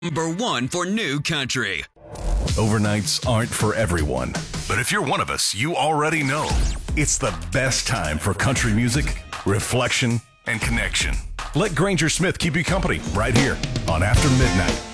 Number one for new country. Overnights aren't for everyone, but if you're one of us, you already know it's the best time for country music, reflection, and connection. Let Granger Smith keep you company right here on After Midnight.